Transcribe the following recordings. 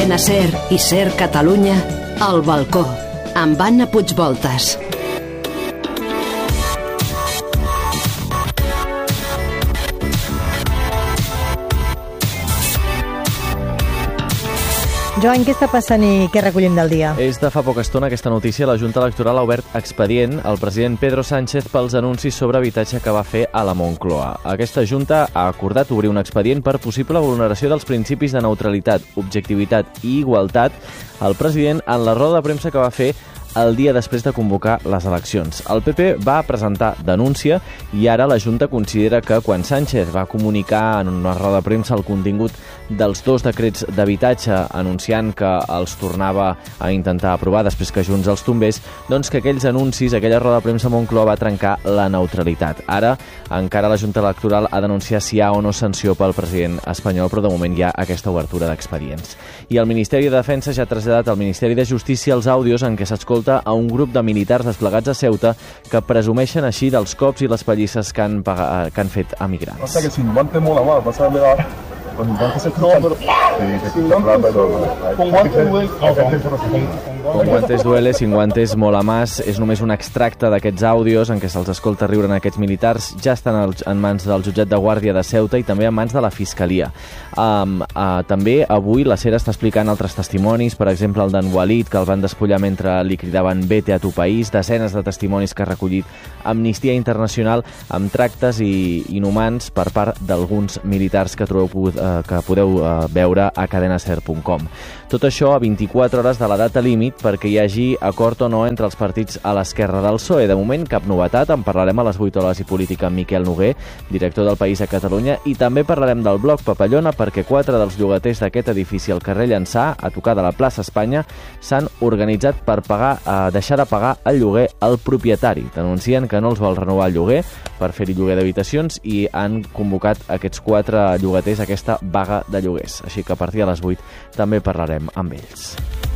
Cadena SER i SER Catalunya, El Balcó, amb Anna Puigvoltas. Joan, què està passant i què recollim del dia? És de fa poca estona aquesta notícia. La Junta Electoral ha obert expedient al president Pedro Sánchez pels anuncis sobre habitatge que va fer a la Moncloa. Aquesta Junta ha acordat obrir un expedient per possible vulneració dels principis de neutralitat, objectivitat i igualtat al president en la roda de premsa que va fer el dia després de convocar les eleccions. El PP va presentar denúncia i ara la Junta considera que quan Sánchez va comunicar en una roda de premsa el contingut dels 2 decrets d'habitatge anunciant que els tornava a intentar aprovar després que Junts els tombés, doncs que aquells anuncis, aquella roda de premsa a Moncloa va trencar la neutralitat. Ara encara la Junta Electoral ha d'anunciar si hi ha o no sanció pel president espanyol, però de moment hi ha aquesta obertura d'expedients. I el Ministeri de Defensa ja ha traslladat al Ministeri de Justícia els àudios en què s'escolta a un grup de militars desplegats a Ceuta que presumeixen així dels cops i les pallisses que han fet a migrants. O sea que sin guantes mola más, vas a ver con guantes se Con guantes duele, sin guantes mola más. És només un extracte d'aquests àudios en què se'ls escolta riure en aquests militars. Ja estan en mans del jutjat de guàrdia de Ceuta i també en mans de la Fiscalia. També avui la SER està explicant altres testimonis, per exemple el d'en Walid, que el van despullar mentre li cridaven «Vete a tu país», desenes de testimonis que ha recollit Amnistia Internacional amb tractes inhumans per part d'alguns militars que podeu veure a cadenaser.com. Tot això a 24 hores de la data límit perquè hi hagi acord o no entre els partits a l'esquerra del PSOE. De moment, cap novetat. En parlarem a les 8 hores i política amb Miquel Noguer, director del País a Catalunya, i també parlarem del bloc Papallona perquè 4 dels llogaters d'aquest edifici al carrer Llançà, a tocar de la plaça Espanya, s'han organitzat per deixar de pagar el lloguer al propietari. Denuncien que no els vol renovar el lloguer per fer-hi lloguer d'habitacions i han convocat aquests 4 llogaters a aquesta vaga de lloguers. Així que a partir de les 8 també parlarem amb ells.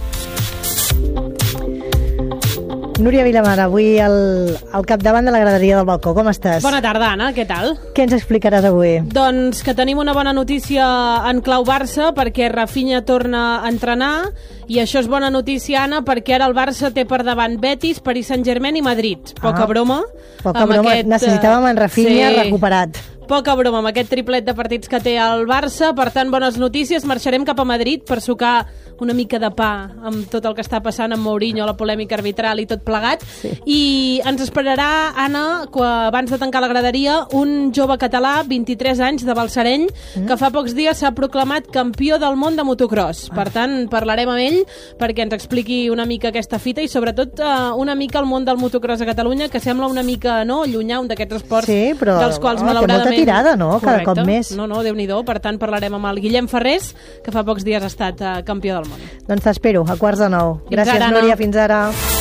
Núria Vilamar, avui al capdavant de la graderia del Balcó. Com estàs? Bona tarda, Anna. Què tal? Què ens explicaràs avui? Doncs que tenim una bona notícia en clau Barça perquè Rafinha torna a entrenar i això és bona notícia, Anna, perquè ara el Barça té per davant Betis, Paris Saint-Germain i Madrid. Poca broma. Poca broma. Necessitàvem en Rafinha recuperat. Poca broma amb aquest triplet de partits que té el Barça. Per tant, bones notícies. Marxarem cap a Madrid per sucar una mica de pa amb tot el que està passant amb Mourinho, la polèmica arbitral i tot plegat. Sí. I ens esperarà, Anna, abans de tancar la graderia, un jove català, 23 anys, de Balsareny, que fa pocs dies s'ha proclamat campió del món de motocross. Per tant, parlarem amb ell perquè ens expliqui una mica aquesta fita i sobretot una mica el món del motocross a Catalunya, que sembla una mica llunyà, un d'aquests esports dels quals malauradament... Té molta tirada, no? Cada cop més. No, Déu-n'hi-do. Per tant, parlarem amb el Guillem Ferrés, que fa pocs dies ha estat campió del món. Doncs t'espero, a 8:45. Gràcies, ara, Núria. Fins ara.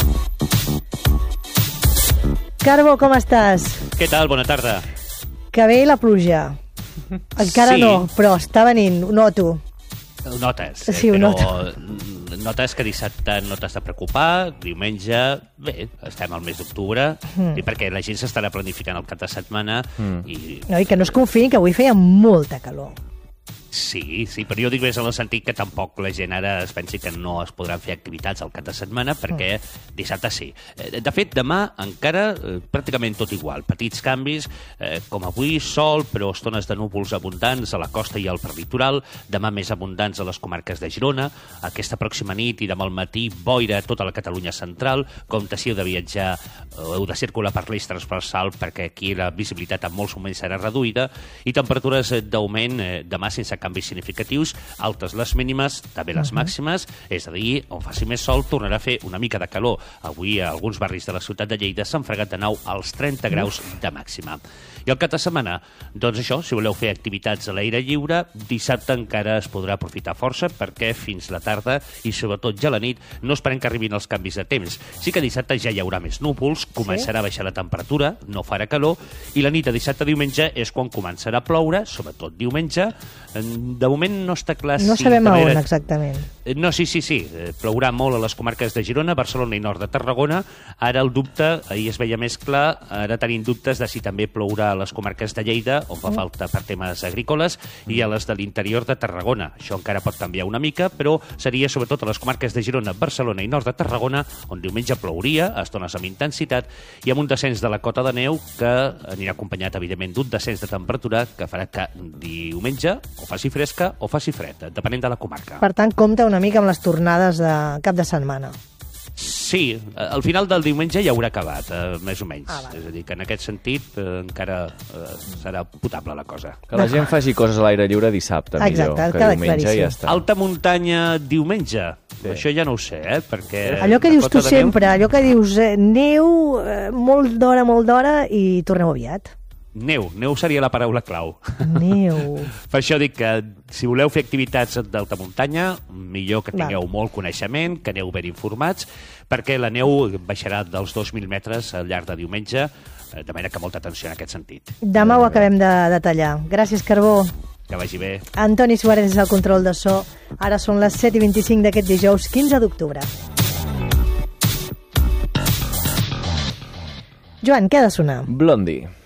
Carbo, com estàs? Què tal? Bona tarda. Que ve la pluja. Encara no, però està venint, ho noto. Ho notes, Sí, ho noto. Notes que dissabte no t'has de preocupar, diumenge, bé, estem al mes d'octubre, i perquè la gent s'estarà planificant el cap de setmana. I que no es confiïn, que avui feia molta calor. Sí, però jo dic més en el sentit que tampoc la gent ara es pensi que no es podran fer activitats al cap de setmana, perquè dissabte sí. De fet, demà encara pràcticament tot igual. Petits canvis, com avui, sol, però estones de núvols abundants a la costa i al prelitoral, demà més abundants a les comarques de Girona, aquesta pròxima nit i demà al matí boira a tota la Catalunya central, compte si heu de viatjar o heu de circular per l'eix transversal, perquè aquí la visibilitat en molts moments serà reduïda, i temperatures d'augment demà sense canvis significatius, altes les mínimes, també les màximes, és a dir, on faci més sol tornarà a fer una mica de calor. Avui a alguns barris de la ciutat de Lleida s'han fregat de nou als 30 graus de màxima. I el cap de setmana, doncs això, si voleu fer activitats a l'aire lliure, dissabte encara es podrà aprofitar força perquè fins la tarda i sobretot ja a la nit no esperem que arribin els canvis de temps. Sí que dissabte ja hi haurà més núvols, començarà a baixar la temperatura, no farà calor, i la nit de dissabte a diumenge és quan començarà a ploure, sobretot diumenge. De moment no està clar no si... sabem on exactament. No, sí. Plourà molt a les comarques de Girona, Barcelona i nord de Tarragona. Ara el dubte, ahir es veia més clar, ara tenim dubtes de si també plourà a les comarques de Lleida, on fa falta per temes agrícoles, i a les de l'interior de Tarragona. Això encara pot canviar una mica, però seria sobretot a les comarques de Girona, Barcelona i nord de Tarragona, on diumenge plouria, a estones amb intensitat, i amb un descens de la cota de neu que anirà acompanyat, evidentment, d'un descens de temperatura que farà que diumenge o faci fresca o faci fred, depenent de la comarca. Per tant, compta una mica amb les tornades de cap de setmana. Sí, al final del diumenge ja haurà acabat, més o menys. És a dir, que en aquest sentit encara serà potable la cosa. Que la gent faci coses a l'aire lliure dissabte, millor, que diumenge ja està. Alta muntanya diumenge? Sí. Això ja no ho sé, perquè... Allò que dius tu sempre, allò que dius neu, molt d'hora i torneu aviat. Neu seria la paraula clau. Neu. Per això dic que si voleu fer activitats d'alta muntanya, millor que tingueu molt coneixement, que aneu ben informats, perquè la neu baixarà dels 2.000 metres al llarg de diumenge, de manera que molta atenció en aquest sentit. Demà ho acabem de detallar. Gràcies, Carbó. Que vagi bé. Antoni Suárez és el control de so. Ara són les 7:25 d'aquest dijous 15 d'octubre. Joan, què ha de sonar? Blondie.